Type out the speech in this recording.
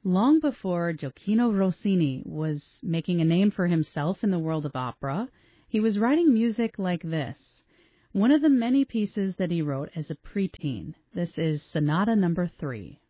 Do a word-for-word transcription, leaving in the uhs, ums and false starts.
Long before Gioacchino Rossini was making a name for himself in the world of opera, he was writing music like this, one of the many pieces that he wrote as a preteen. This is Sonata Number Three.